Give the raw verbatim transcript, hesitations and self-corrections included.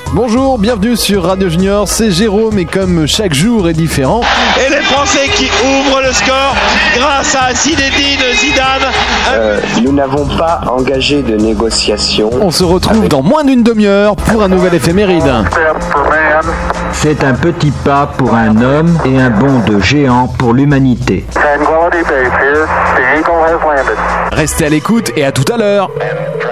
Bonjour, bienvenue sur Radio Junior, c'est Jérôme et comme chaque jour est différent... Et les Français qui ouvrent le score grâce à Zinedine Zidane. Euh, nous n'avons pas engagé de négociation. On se retrouve avec... dans moins d'une demi-heure pour un nouvel éphéméride. C'est un petit pas pour un homme et un bond de géant pour l'humanité. Restez à l'écoute et à tout à l'heure.